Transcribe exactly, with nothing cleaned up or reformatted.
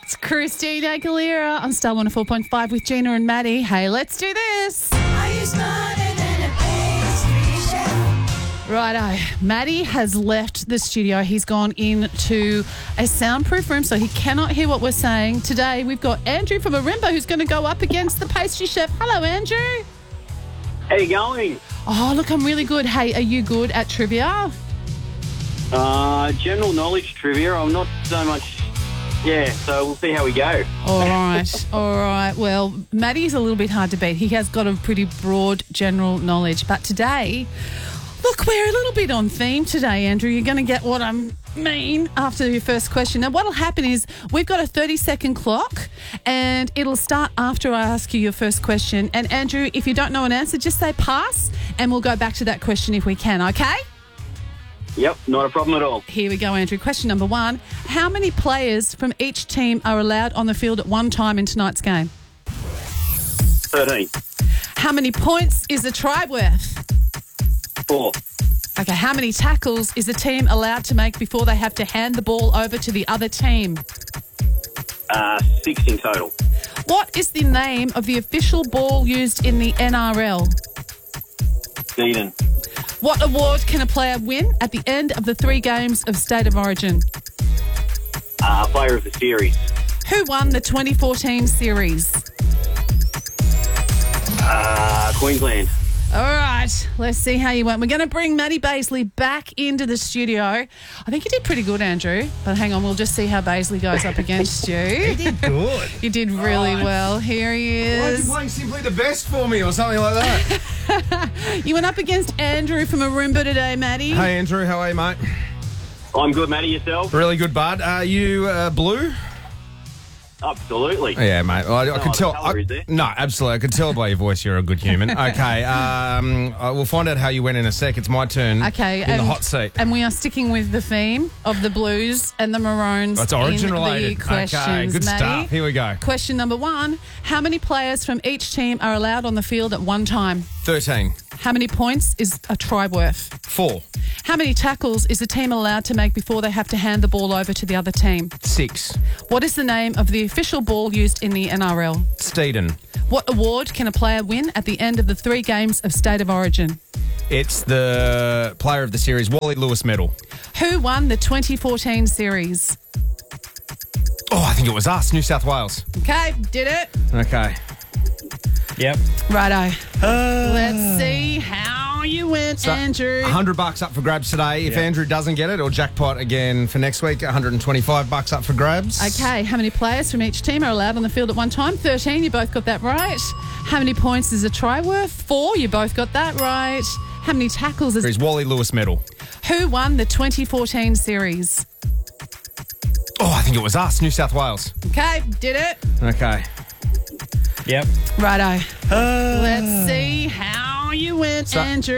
It's Christina Aguilera on Star one oh four point five with Gina and Maddie. Hey, let's do this. Righto. Maddie has left the studio. He's gone into a soundproof room so he cannot hear what we're saying. Today we've got Andrew from Arimba who's going to go up against the pastry chef. Hello, Andrew. How you going? Oh, look, I'm really good. Hey, are you good at trivia? Uh, general knowledge trivia. I'm not so much. Yeah, so we'll see how we go. All right. All right. Well, Maddie's a little bit hard to beat. He has got a pretty broad general knowledge. But today, look, we're a little bit on theme today, Andrew. You're going to get what I mean after your first question. Now, what will happen is we've got a thirty-second clock and it'll start after I ask you your first question. And, Andrew, if you don't know an answer, just say pass and we'll go back to that question if we can, okay? Yep, not a problem at all. Here we go, Andrew. Question number one. How many players from each team are allowed on the field at one time in tonight's game? thirteen. How many points is a try worth? Four. Okay, how many tackles is a team allowed to make before they have to hand the ball over to the other team? Uh, six in total. What is the name of the official ball used in the N R L? Eden. What award can a player win at the end of the three games of State of Origin? Uh, player of the series. Who won the twenty fourteen series? Uh, Queensland. All right, let's see how you went. We're going to bring Maddie Baisley back into the studio. I think you did pretty good, Andrew. But hang on, we'll just see how Baisley goes up against you. He did good. You did really Oh, well. Here he Why is he is. playing Simply the Best for me or something like that? You went up against Andrew from Arimba today, Maddie. Hey, Andrew, how are you, mate? I'm good, Matty. Yourself? Really good, bud. Are you uh, blue? Absolutely. Yeah, mate. I, I No can other tell. colour, I- is there? no, absolutely. I can tell by your voice you're a good human. Okay, um, I- we'll find out how you went in a sec. It's my turn. Okay, in and, the hot seat. and we are sticking with the theme of the Blues and the Maroons. That's origin in related. The questions, Okay, good Maddie. stuff. Here we go. Question number one: how many players from each team are allowed on the field at one time? Thirteen. How many points is a try worth? Four. How many tackles is a team allowed to make before they have to hand the ball over to the other team? Six. What is the name of the official ball used in the N R L? Steeden. What award can a player win at the end of the three games of State of Origin? It's the player of the series, Wally Lewis Medal. Who won the twenty fourteen series? Oh, I think it was us, New South Wales. Okay, did it. Okay. Yep. Righto. Let's see how you went, So, Andrew. one hundred bucks up for grabs today. If Yeah. Andrew doesn't get it, or jackpot again for next week, one hundred twenty-five bucks up for grabs. Okay, how many players from each team are allowed on the field at one time? thirteen, you both got that right. How many points is a try worth? Four, you both got that right. How many tackles is... It's Wally Lewis Medal. Who won the twenty fourteen series? Oh, I think it was us, New South Wales. Okay, did it. Okay. Yep. Righto. Let's see how you went, So- Andrew.